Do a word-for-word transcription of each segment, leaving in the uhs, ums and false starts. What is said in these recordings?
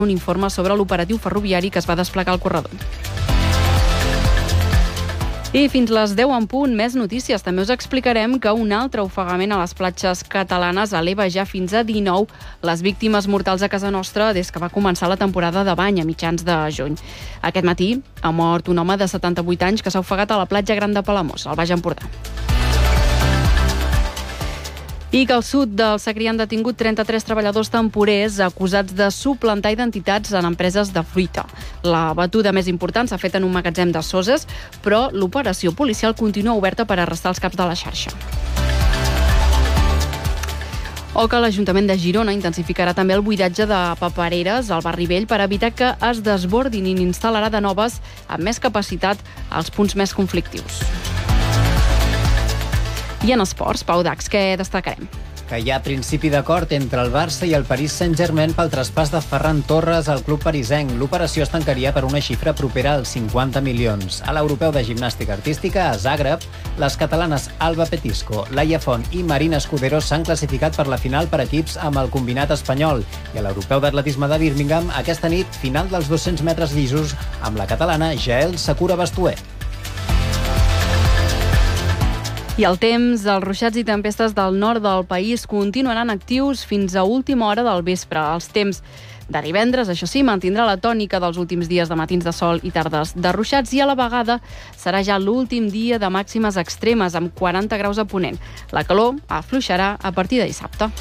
un informe sobre l'operatiu ferroviari que es va desplegar al corredor. I fins les deu en punt, més notícies. També us explicarem que un altre ofegament a les platges catalanes eleva ja fins a dinou les víctimes mortals a casa nostra des que va començar la temporada de bany a mitjans de juny. Aquest matí ha mort un home de setanta-vuit anys que s'ha ofegat a la platja Gran de Palamós, al Baix Empordà. I que al sud del Segrià han detingut trenta-tres treballadors temporers acusats de suplantar identitats en empreses de fruita. La batuda més important s'ha fet en un magatzem de Soses, però l'operació policial continua oberta per arrestar els caps de la xarxa. O que l'Ajuntament de Girona intensificarà també el buidatge de papereres al barri vell per evitar que es desbordin i n'instal·larà de noves amb més capacitat als punts més conflictius. I en esports, Pau Dax, què destacarem? Que hi ha principi d'acord entre el Barça i el Paris Saint-Germain pel traspàs de Ferran Torres al club parisenc. L'operació es tancaria per una xifra propera als cinquanta milions. A l'Europeu de Gimnàstica Artística, a Zagreb, les catalanes Alba Petisco, Laia Font i Marina Escudero s'han classificat per la final per equips amb el combinat espanyol. I a l'Europeu d'Atletisme de Birmingham, aquesta nit, final dels dos-cents metres llisos amb la catalana Jael Sakura Bastuer. I el temps, els ruixats i tempestes del nord del país continuaran actius fins a última hora del vespre. Els temps de divendres, això sí, mantindrà la tònica dels últims dies de matins de sol i tardes de ruixats i a la vegada serà ja l'últim dia de màximes extremes amb quaranta graus a ponent. La calor afluixarà a partir de dissabte.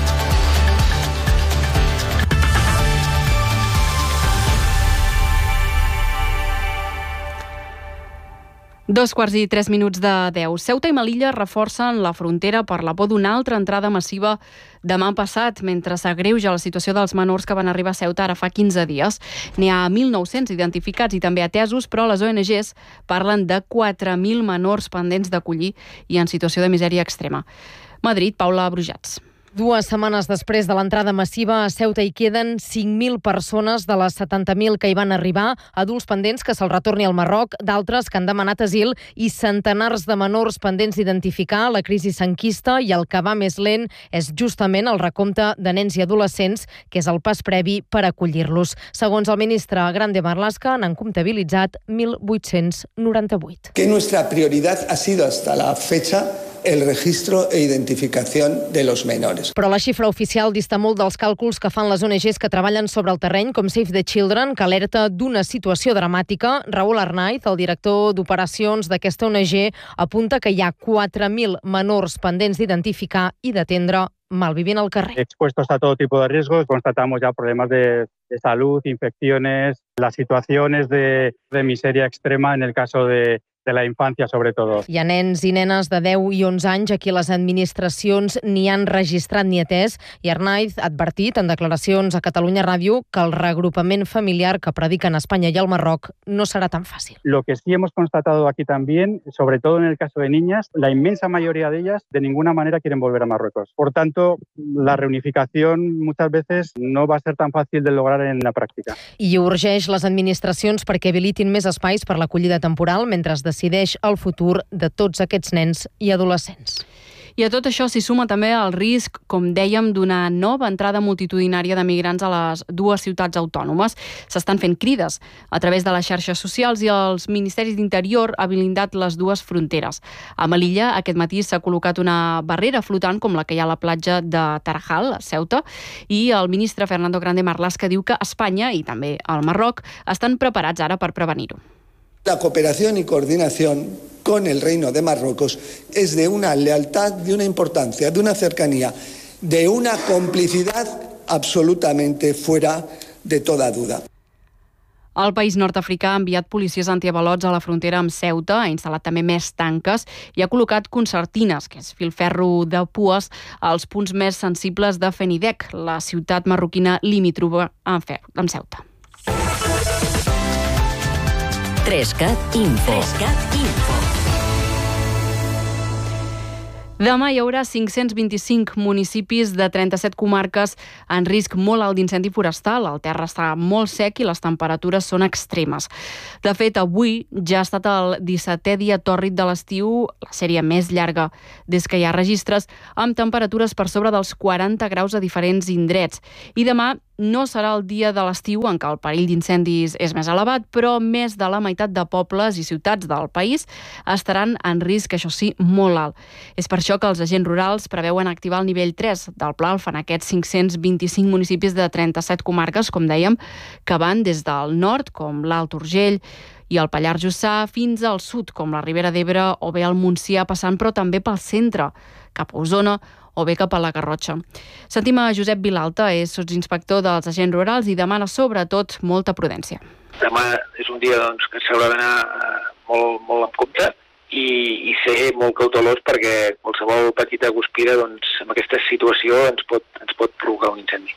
Dos quarts i tres minuts de deu. Ceuta i Melilla reforcen la frontera per la por d'una altra entrada massiva demà passat, mentre s'agreuja la situació dels menors que van arribar a Ceuta ara fa quinze dies. N'hi ha mil nou-cents identificats i també atesos, però les O N Ges parlen de quatre mil menors pendents d'acollir i en situació de misèria extrema. Madrid, Paula Brujats. Dues setmanes després de l'entrada massiva, a Ceuta hi queden cinc mil persones de les setanta mil que hi van arribar, adults pendents que se'ls retorni al Marroc, d'altres que han demanat asil i centenars de menors pendents d'identificar. La crisi s'enquista i el que va més lent és justament el recompte de nens i adolescents, que és el pas previ per acollir-los. Segons el ministre Grande Marlaska, n'han comptabilitzat mil vuit-cents noranta-vuit. Que nuestra prioridad ha sido hasta la fecha el registro e identificación de los menores. Però la xifra oficial dista molt dels càlculs que fan les O N Ges que treballen sobre el terreny, com Save the Children, que alerta d'una situació dramàtica. Raúl Arnaiz, el director d'operacions d'aquesta O N G, apunta que hi ha quatre mil menors pendents d'identificar i d'atendre malvivint al carrer. Expuestos a todo tipo de riesgos, constatamos ya problemas de, de salud, infecciones, las situaciones de, de miseria extrema en el caso de de la infancia, sobre todo. Hi ha nens i nenes de deu i onze anys a qui les administracions ni han registrat ni atès, i Arnaiz ha advertit en declaracions a Catalunya Ràdio que el reagrupament familiar que prediquen Espanya i el Marroc no serà tan fàcil. Lo que sí hemos constatado aquí también, sobre todo en el caso de niñas, la inmensa mayoría de ellas de ninguna manera quieren volver a Marruecos. Por tanto, la reunificación muchas veces no va a ser tan fácil de lograr en la práctica. I urgeix les administracions perquè habilitin més espais per l'acollida temporal mentre es decideix el futur de tots aquests nens i adolescents. I a tot això s'hi suma també el risc, com dèiem, d'una nova entrada multitudinària de migrants a les dues ciutats autònomes. S'estan fent crides a través de les xarxes socials i els ministeris d'Interior ha blindat les dues fronteres. A Melilla aquest matí s'ha col·locat una barrera flotant com la que hi ha a la platja de Tarajal, a Ceuta, i el ministre Fernando Grande Marlaska diu que Espanya i també el Marroc estan preparats ara per prevenir-ho. La cooperación y coordinación con el Reino de Marruecos es de una lealtad, de una importancia, de una cercanía, de una complicidad absolutamente fuera de toda duda. El país nord-africà ha enviat policies antiavalots a la frontera amb Ceuta, ha instal·lat també més tanques i ha col·locat concertines, que és filferro de pues, als punts més sensibles de Fenidec, la ciutat marroquina limítrofa amb Ceuta. Trescat Info. Trescat Info. Demà hi haurà cinc-cents vint-i-cinc municipis de trenta-set comarques en risc molt alt d'incendi forestal. El terra està molt sec i les temperatures són extremes. De fet, avui ja ha estat el dissetè dia tòrrid de l'estiu, la sèrie més llarga des que hi ha registres, amb temperatures per sobre dels quaranta graus a diferents indrets. I demà no serà el dia de l'estiu en què el perill d'incendis és més elevat, però més de la meitat de pobles i ciutats del país estaran en risc, això sí, molt alt. És per això que els agents rurals preveuen activar el nivell tres del pla Alfa en aquests cinc-cents vint-i-cinc municipis de trenta-set comarques, com dèiem, que van des del nord, com l'Alt Urgell, i el Pallars Jussà, fins al sud, com la Ribera d'Ebre o bé el Montsià, passant però també pel centre, cap a Osona o bé cap a la Garrotxa. Sentim a Josep Vilalta, és sotsinspector dels agents rurals i demana sobretot molta prudència. Demà és un dia doncs, que s'haurà d'anar eh, molt, molt amb compte i, i ser molt cautelós perquè qualsevol petita guspira doncs, en aquesta situació ens pot, ens pot provocar un incendi.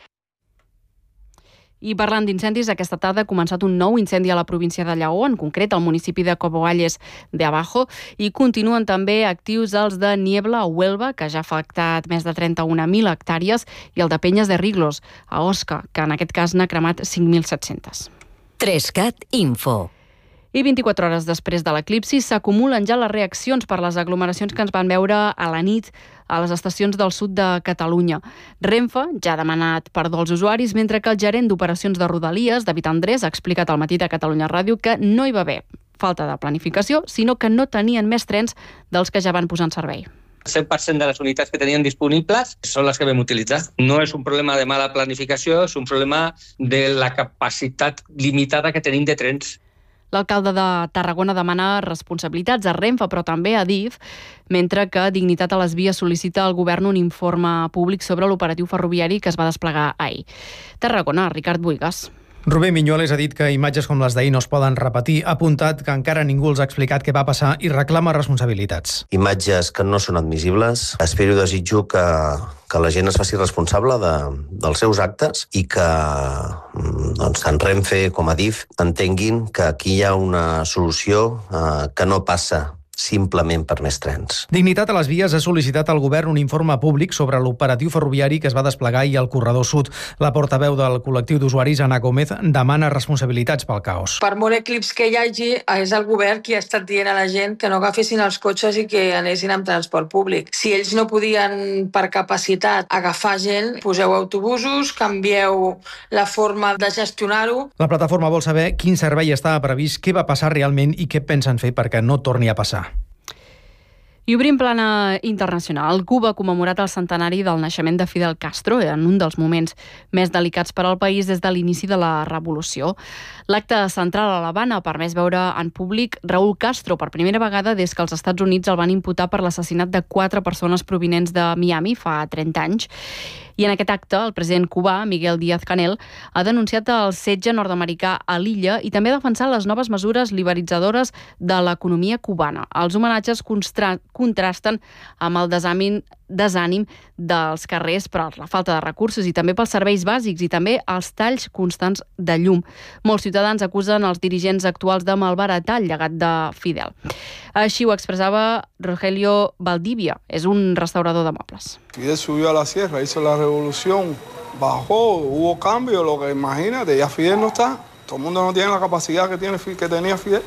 I parlant d'incendis, aquesta tarda ha començat un nou incendi a la província de Lleó, en concret al municipi de Coboalles de Abajo, i continuen també actius els de Niebla a Huelva, que ja ha afectat més de trenta-un mil hectàrees, i el de Penyes de Riglos, a Osca, que en aquest cas n'ha cremat cinc mil set-cents. Trescat Info. I vint-i-quatre hores després de l'eclipsi s'acumulen ja les reaccions per les aglomeracions que ens van veure a la nit a les estacions del sud de Catalunya. Renfe ja ha demanat perdó als usuaris, mentre que el gerent d'operacions de Rodalies, David Andrés, ha explicat al matí de Catalunya Ràdio que no hi va haver falta de planificació, sinó que no tenien més trens dels que ja van posar en servei. El cent per cent de les unitats que tenien disponibles són les que vam utilitzar. No és un problema de mala planificació, és un problema de la capacitat limitada que tenim de trens. L'alcalde de Tarragona demana responsabilitats a Renfe, però també a D I F, mentre que Dignitat a les Vies sol·licita al govern un informe públic sobre l'operatiu ferroviari que es va desplegar ahir. Tarragona, Ricard Buigas. Rubén Miñoles ha dit que imatges com les d'ahir no es poden repetir, ha apuntat que encara ningú els ha explicat què va passar i reclama responsabilitats. Imatges que no són admissibles. Espero i desitjo que, que la gent es faci responsable de, dels seus actes i que doncs, tant Renfe com a D I F entenguin que aquí hi ha una solució eh, que no passa simplement per més trens. Dignitat a les Vies ha sol·licitat al govern un informe públic sobre l'operatiu ferroviari que es va desplegar ahir al corredor sud. La portaveu del col·lectiu d'usuaris, Anna Gómez, demana responsabilitats pel caos. Per molt eclips que hi hagi, és el govern qui ha estat dient a la gent que no agafessin els cotxes i que anessin amb transport públic. Si ells no podien, per capacitat, agafar gent, poseu autobusos, canvieu la forma de gestionar-ho. La plataforma vol saber quin servei estava previst, què va passar realment i què pensen fer perquè no torni a passar. I obrim plana internacional. Cuba ha commemorat el centenari del naixement de Fidel Castro en un dels moments més delicats per al país des de l'inici de la revolució. L'acte central a l'Havana ha permès veure en públic Raúl Castro per primera vegada des que els Estats Units el van imputar per l'assassinat de quatre persones provinents de Miami fa trenta anys. I en aquest acte, el president cubà, Miguel Díaz-Canel, ha denunciat el setge nord-americà a l'illa i també ha defensat les noves mesures liberalitzadores de l'economia cubana. Els homenatges contrasten amb el desànim, desànim dels carrers per la falta de recursos i també pels serveis bàsics i també els talls constants de llum. Molts ciutadans acusen els dirigents actuals de malbaratar el llegat de Fidel. Així ho expressava Rogelio Valdivia, és un restaurador de mobles. Fidel subió a la sierra, hizo la revolución, bajó, hubo cambio, lo que imagínate, ya Fidel no está. Todo el mundo no tiene la capacidad que, tiene, que tenía Fidel.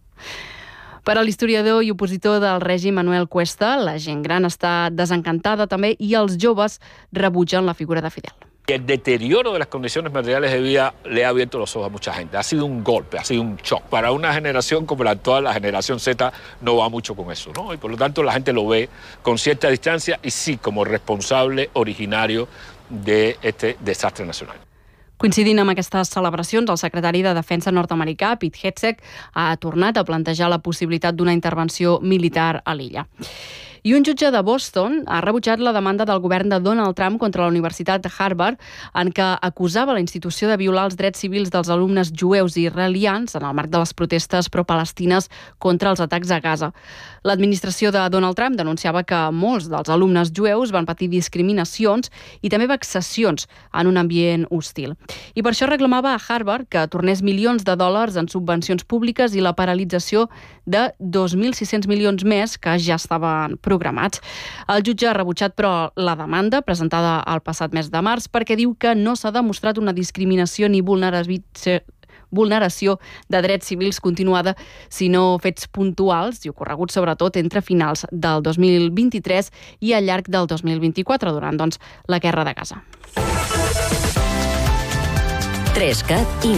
Per a l'historiador i opositor del règim Manuel Cuesta, la gent gran està desencantada també i els joves rebutgen la figura de Fidel. El deterioro de las condiciones materiales de vida le ha abierto los ojos a mucha gente. Ha sido un golpe, ha sido un shock. Para una generación como la actual, la generación Z, no va mucho con eso, ¿no? Y por lo tanto la gente lo ve con cierta distancia y sí como responsable originario de este desastre nacional. Coincidint amb aquestes celebracions, el secretari de Defensa nord-americà, Pete Hegseth, ha tornat a plantejar la possibilitat d'una intervenció militar a l'illa. I un jutge de Boston ha rebutjat la demanda del govern de Donald Trump contra la Universitat Harvard en què acusava la institució de violar els drets civils dels alumnes jueus i israelians en el marc de les protestes pro-palestines contra els atacs a Gaza. L'administració de Donald Trump denunciava que molts dels alumnes jueus van patir discriminacions i també vexacions en un ambient hostil. I per això reclamava a Harvard que tornés milions de dòlars en subvencions públiques i la paralització de dos mil sis-cents milions més que ja estaven programats. El jutge ha rebutjat, però, la demanda presentada el passat mes de març perquè diu que no s'ha demostrat una discriminació ni vulneració de drets civils continuada, sinó fets puntuals i ocorreguts sobretot entre finals del dos mil vint-i-tres i al llarg del dos mil vint-i-quatre, durant doncs, la guerra de Gaza. tres cat